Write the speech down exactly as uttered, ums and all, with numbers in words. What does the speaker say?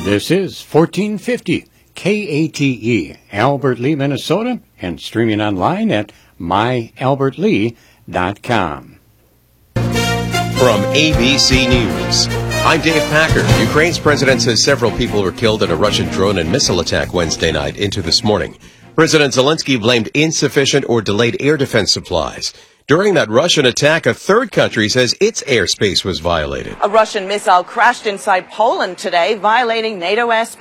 This is fourteen fifty K A T E, Albert Lee, Minnesota, and streaming online at my albert lee dot com. From A B C News, I'm Dave Packer. Ukraine's president says several people were killed in a Russian drone and missile attack Wednesday night into this morning. President Zelensky blamed insufficient or delayed air defense supplies. During that Russian attack, a third country says its airspace was violated. A Russian missile crashed inside Poland today, violating NATO airspace.